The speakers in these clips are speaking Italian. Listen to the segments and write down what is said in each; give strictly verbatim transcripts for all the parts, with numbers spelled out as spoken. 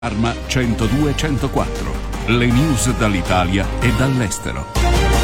Parma centodue centoquattro. Le news dall'Italia e dall'estero.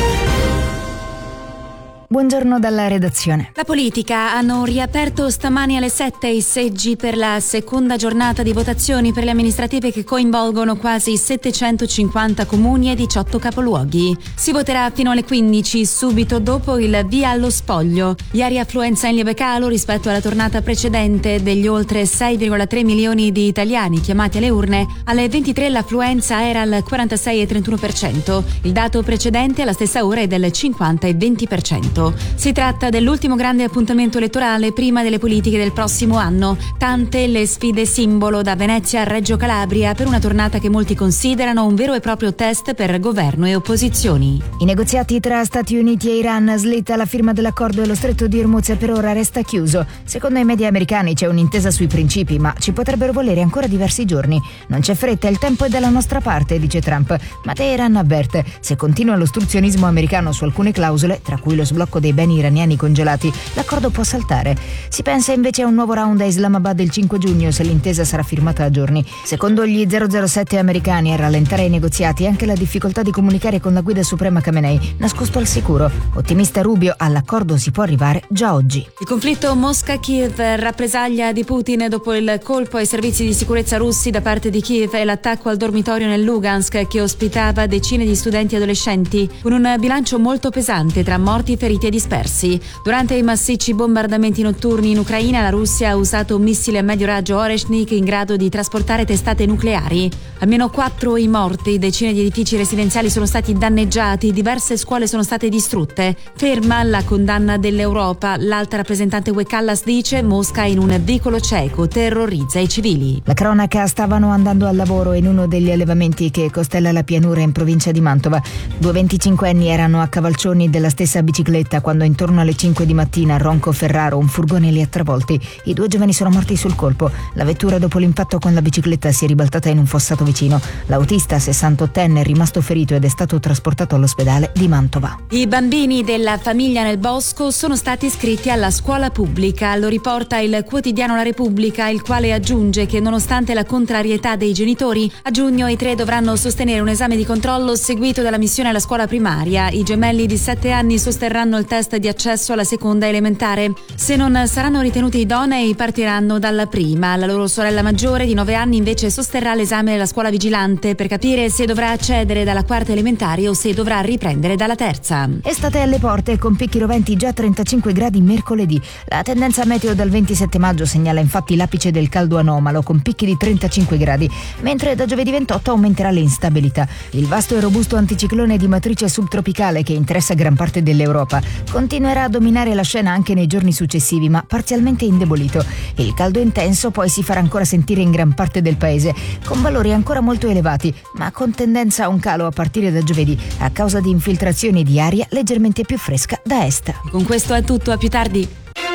Buongiorno dalla redazione. La politica: hanno riaperto stamani alle sette i seggi per la seconda giornata di votazioni per le amministrative che coinvolgono quasi settecentocinquanta comuni e diciotto capoluoghi. Si voterà fino alle quindici, subito dopo il via allo spoglio. Ieri affluenza in lieve calo rispetto alla tornata precedente degli oltre sei virgola tre milioni di italiani chiamati alle urne. Alle ventitré l'affluenza era al quarantasei virgola trentuno per cento. Il dato precedente alla stessa ora è del cinquanta virgola venti per cento. Si tratta dell'ultimo grande appuntamento elettorale prima delle politiche del prossimo anno. Tante le sfide simbolo da Venezia a Reggio Calabria per una tornata che molti considerano un vero e proprio test per governo e opposizioni. I negoziati tra Stati Uniti e Iran, slitta la firma dell'accordo e lo stretto di Hormuz per ora resta chiuso. Secondo i media americani c'è un'intesa sui principi, ma ci potrebbero volere ancora diversi giorni. Non c'è fretta, il tempo è dalla nostra parte, dice Trump, ma Teheran avverte: se continua l'ostruzionismo americano su alcune clausole, tra cui lo sblocco dei beni iraniani congelati, l'accordo può saltare. Si pensa invece a un nuovo round a Islamabad il cinque giugno se l'intesa sarà firmata a giorni. Secondo gli zero zero sette americani, a rallentare i negoziati è anche la difficoltà di comunicare con la guida suprema Khamenei, nascosto al sicuro. Ottimista Rubio, all'accordo si può arrivare già oggi. Il conflitto Mosca-Kiev, rappresaglia di Putin dopo il colpo ai servizi di sicurezza russi da parte di Kiev e l'attacco al dormitorio nel Lugansk che ospitava decine di studenti e adolescenti, con un bilancio molto pesante tra morti, feriti e dispersi. Durante i massicci bombardamenti notturni in Ucraina, la Russia ha usato un missile a medio raggio Oreshnik in grado di trasportare testate nucleari. Almeno quattro i morti, decine di edifici residenziali sono stati danneggiati, diverse scuole sono state distrutte. Ferma la condanna dell'Europa. L'alta rappresentante U E Kallas dice: Mosca in un vicolo cieco terrorizza i civili. La cronaca: stavano andando al lavoro in uno degli allevamenti che costella la pianura in provincia di Mantova. Due venticinquenni erano a cavalcioni della stessa bicicletta quando intorno alle cinque di mattina a Ronco Ferraro un furgone li ha travolti. I due giovani sono morti sul colpo. La vettura dopo l'impatto con la bicicletta si è ribaltata in un fossato vicino. L'autista, sessantottenne, è rimasto ferito ed è stato trasportato all'ospedale di Mantova. I bambini della famiglia nel bosco sono stati iscritti alla scuola pubblica, lo riporta il quotidiano La Repubblica, il quale aggiunge che nonostante la contrarietà dei genitori, a giugno i tre dovranno sostenere un esame di controllo seguito dalla missione alla scuola primaria. I gemelli di sette anni sosterranno il test di accesso alla seconda elementare. Se non saranno ritenuti idonei, partiranno dalla prima. La loro sorella maggiore di nove anni invece sosterrà l'esame della scuola vigilante per capire se dovrà accedere dalla quarta elementare o se dovrà riprendere dalla terza. Estate alle porte, con picchi roventi già trentacinque gradi mercoledì. La tendenza meteo dal ventisette maggio segnala infatti l'apice del caldo anomalo con picchi di trentacinque gradi, mentre da giovedì ventotto aumenterà l'instabilità. Il vasto e robusto anticiclone di matrice subtropicale che interessa gran parte dell'Europa continuerà a dominare la scena anche nei giorni successivi, ma parzialmente indebolito. Il caldo intenso poi si farà ancora sentire in gran parte del paese, con valori ancora molto elevati, ma con tendenza a un calo a partire da giovedì, a causa di infiltrazioni di aria leggermente più fresca da est. Con questo è tutto, a più tardi.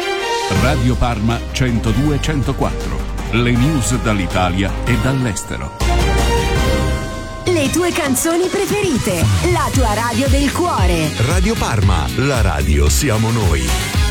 Radio Parma centodue centoquattro. Le news dall'Italia e dall'estero. Le tue canzoni preferite, la tua radio del cuore. Radio Parma, la radio siamo noi.